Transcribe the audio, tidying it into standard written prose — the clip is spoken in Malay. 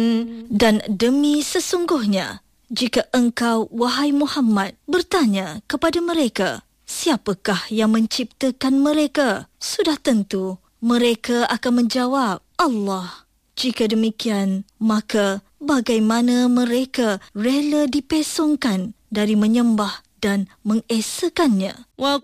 Dan demi sesungguhnya, jika engkau, wahai Muhammad, bertanya kepada mereka, siapakah yang menciptakan mereka? Sudah tentu, mereka akan menjawab, Allah. Jika demikian, maka bagaimana mereka rela dipesongkan dari menyembah dan mengesakannya?